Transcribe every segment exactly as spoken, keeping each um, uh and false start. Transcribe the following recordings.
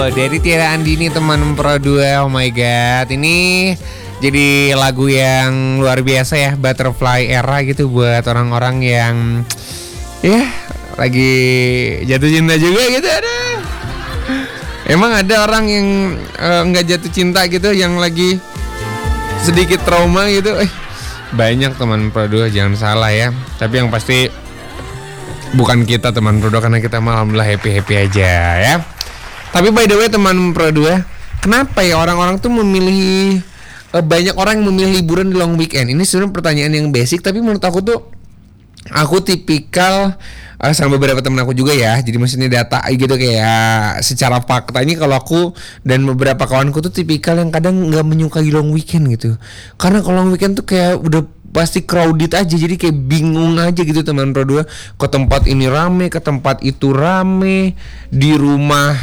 dari Tiara Andini teman Pro dua. Oh my god, ini jadi lagu yang luar biasa ya, Butterfly Era gitu buat orang-orang yang ya lagi jatuh cinta juga gitu. Ada emang ada orang yang nggak uh, jatuh cinta gitu, yang lagi sedikit trauma gitu. Eh banyak teman Pro dua, jangan salah ya. Tapi yang pasti bukan kita teman Pro dua, karena kita mah alhamdulillah happy-happy aja ya. Tapi by the way teman Pro dua, kenapa ya orang-orang tuh memilih uh, banyak orang yang memilih liburan di long weekend? Ini sebenarnya pertanyaan yang basic, tapi menurut aku tuh aku tipikal uh, sama beberapa temen aku juga ya. Jadi maksudnya data gitu, kayak secara faktanya kalau aku dan beberapa kawanku tuh tipikal yang kadang nggak menyukai long weekend gitu. Karena kalau long weekend tuh kayak udah pasti crowded aja, jadi kayak bingung aja gitu teman Pro dua. Ke tempat ini rame, ke tempat itu rame, di rumah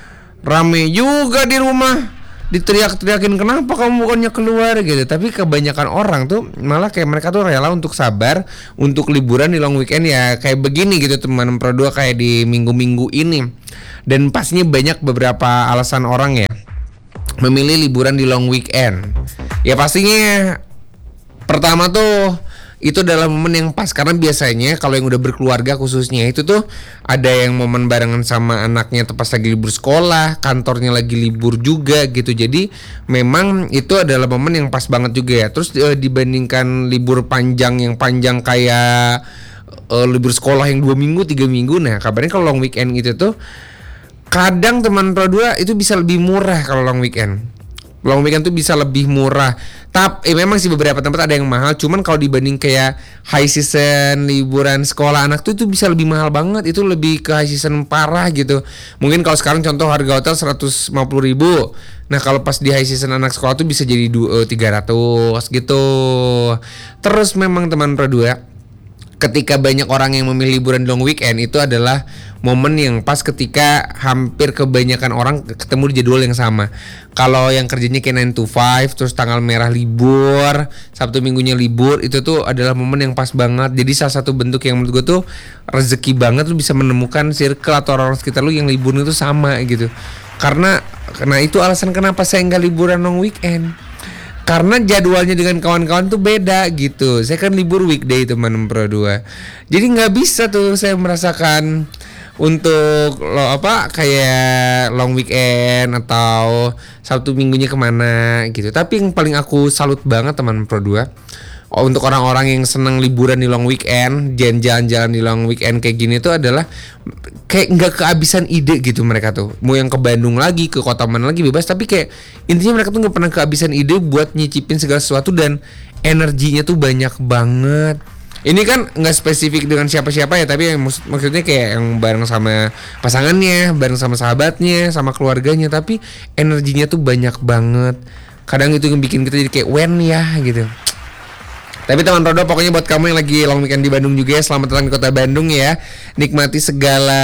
rame juga, di rumah diteriak-teriakin kenapa kamu bukannya keluar gitu. Tapi kebanyakan orang tuh malah kayak mereka tuh rela untuk sabar untuk liburan di long weekend ya kayak begini gitu teman Pro dua, kayak di minggu-minggu ini. Dan pastinya banyak beberapa alasan orang ya memilih liburan di long weekend. Ya pastinya pertama tuh itu adalah momen yang pas, karena biasanya kalau yang udah berkeluarga khususnya itu tuh ada yang momen barengan sama anaknya pas lagi libur sekolah, kantornya lagi libur juga gitu. Jadi memang itu adalah momen yang pas banget juga ya. Terus e, dibandingkan libur panjang yang panjang kayak e, libur sekolah yang dua minggu, tiga minggu. Nah kabarnya kalau long weekend gitu tuh kadang teman Pro dua itu bisa lebih murah. Kalau long weekend Long weekend tuh bisa lebih murah. Tapi eh, memang sih beberapa tempat ada yang mahal. Cuman kalau dibanding kayak high season liburan sekolah anak tuh itu bisa lebih mahal banget. Itu lebih ke high season parah gitu. Mungkin kalau sekarang contoh harga hotel seratus lima puluh ribu. Nah kalau pas di high season anak sekolah tuh bisa jadi tiga ratus gitu. Terus memang teman Pro dua, ketika banyak orang yang memilih liburan long weekend itu adalah momen yang pas ketika hampir kebanyakan orang ketemu di jadwal yang sama. Kalau yang kerjanya kayak nine to five, terus tanggal merah libur, Sabtu minggunya libur, itu tuh adalah momen yang pas banget. Jadi salah satu bentuk yang menurut gue tuh rezeki banget, lu bisa menemukan circle atau orang sekitar lu yang liburnya tuh sama gitu. Karena karena itu alasan kenapa saya nggak liburan long weekend. Karena jadwalnya dengan kawan-kawan tuh beda gitu. Saya kan libur weekday teman Pro dua. Jadi nggak bisa tuh saya merasakan untuk lo apa kayak long weekend atau Sabtu minggunya kemana gitu. Tapi yang paling aku salut banget teman Pro dua, oh, untuk orang-orang yang seneng liburan di long weekend, jalan-jalan di long weekend kayak gini tuh adalah kayak nggak kehabisan ide gitu mereka tuh. Mau yang ke Bandung lagi, ke kota mana lagi bebas, tapi kayak intinya mereka tuh nggak pernah kehabisan ide buat nyicipin segala sesuatu dan energinya tuh banyak banget. Ini kan nggak spesifik dengan siapa-siapa ya, tapi maksud, maksudnya kayak yang bareng sama pasangannya, bareng sama sahabatnya, sama keluarganya, tapi energinya tuh banyak banget. Kadang itu yang bikin kita jadi kayak when ya gitu. Tapi teman Pro dua, pokoknya buat kamu yang lagi long weekend di Bandung juga ya, selamat datang di kota Bandung ya. Nikmati segala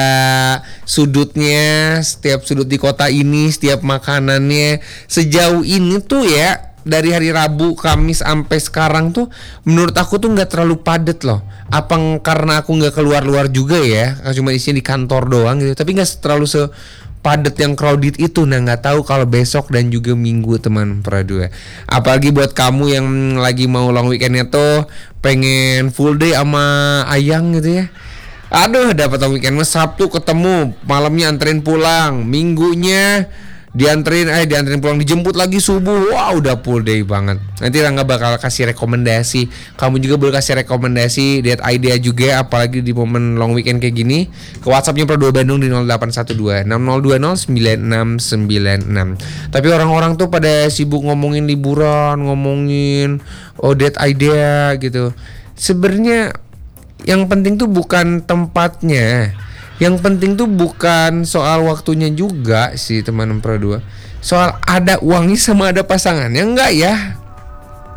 sudutnya, setiap sudut di kota ini, setiap makanannya. Sejauh ini tuh ya, dari hari Rabu, Kamis sampai sekarang tuh menurut aku tuh nggak terlalu padat loh. Apa karena aku nggak keluar-luar juga ya, cuma isinya di kantor doang gitu. Tapi nggak terlalu sepadat yang crowded itu. Nah nggak tahu kalau besok dan juga minggu teman Pro dua. Apalagi buat kamu yang lagi mau long weekendnya tuh pengen full day sama ayang gitu ya. Aduh, dapat long weekend mas, Sabtu ketemu, malamnya anterin pulang, minggunya dianterin, eh dianterin pulang, dijemput lagi subuh. Wow, udah full day banget. Nanti Rangga bakal kasih rekomendasi. Kamu juga boleh kasih rekomendasi, lihat idea juga, apalagi di momen long weekend kayak gini. Ke WhatsAppnya Pro dua Bandung di nol delapan satu dua enam nol dua nol sembilan enam sembilan enam. Tapi orang-orang tuh pada sibuk ngomongin liburan, ngomongin oh that idea gitu. Sebenarnya yang penting tuh bukan tempatnya. Yang penting tuh bukan soal waktunya juga sih teman Pro dua. Soal ada uangnya sama ada pasangannya, enggak ya?